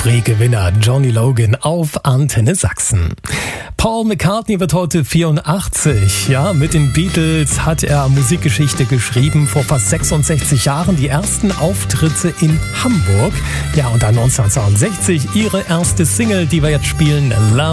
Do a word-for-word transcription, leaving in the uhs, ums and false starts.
Grand Prix-Gewinner Johnny Logan auf Antenne Sachsen. Paul McCartney wird heute vierundachtzig. Ja, mit den Beatles hat er Musikgeschichte geschrieben. Vor fast sechsundsechzig Jahren die ersten Auftritte in Hamburg. Ja, und dann neunzehnhundertzweiundsechzig ihre erste Single, die wir jetzt spielen, Love